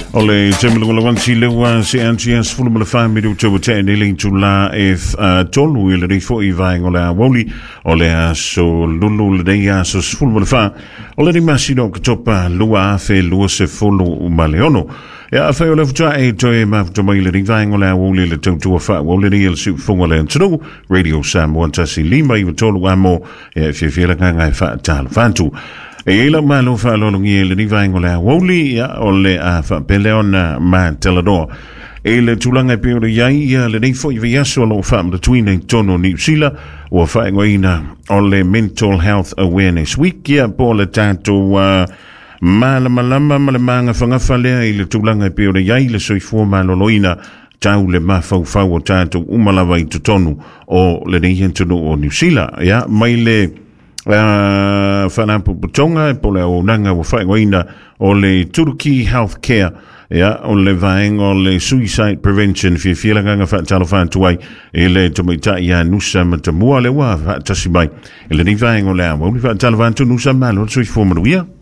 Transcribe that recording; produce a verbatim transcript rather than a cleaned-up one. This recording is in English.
Ole temelo wan si lewa si antias full of family to ten nearly to la if tolu will re fo I vai ola woli ole so lulu le ya so full of fa ole di masino topa lua fe lua se folo maleono ya fa ole fta e to e ma to mai le vai ola woli le to to fa woli le su fongola to radio sam wanta si lima I tolu amo e fe fe la nga fa tal fantu e la malo fa lo ngi le ni vango la woli ya ole a fa peleona ma telador e le tulanga pe o ya ya le nei fo ya so lo fa between en tono ni sila o fa ngoina ole mental health awareness week ya po le tanto uh, mala malama malama fanga fale le tulanga pe o ya le so fo malo loina tau le ma fa fa o tanto umala vai tonu o le nei en tono o ni sila ya mai le Uh, whanampu putonga po le o nanga wa whaingoina o le Turkey Healthcare ya o le vaeng o le suicide prevention fi fielanga whaatalo whantuai e le tomaita ia nusa matamua le wa whaatasi mai e le ni vaeng o le awa o le whaatalo whantu nusa malo sui fōmanuia